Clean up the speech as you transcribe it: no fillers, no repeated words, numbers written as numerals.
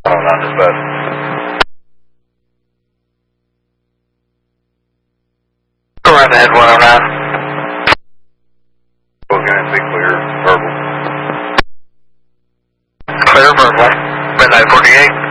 On dispatch. Go right ahead, 109. We're going to be clear, verbal. Clear, verbal. Midnight 48.